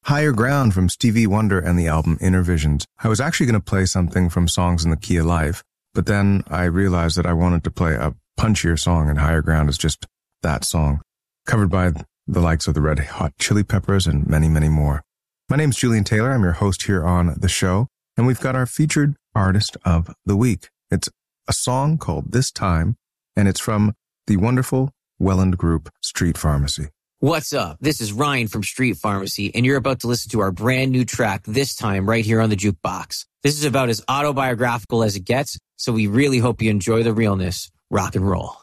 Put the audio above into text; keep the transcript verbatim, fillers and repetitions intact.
Higher Ground from Stevie Wonder and the album Inner Visions. I was actually going to play something from Songs in the Key of Life, but then I realized that I wanted to play a punchier song, and Higher Ground is just that song, covered by the likes of the Red Hot Chili Peppers and many, many more. My name's Julian Taylor. I'm your host here on the show, and we've got our featured artist of the week. It's a song called This Time, and it's from the wonderful Welland group Street Pharmacy. What's up? This is Ryan from Street Pharmacy, and you're about to listen to our brand new track, This Time, right here on the Jukebox. This is about as autobiographical as it gets, so we really hope you enjoy the realness. Rock and roll.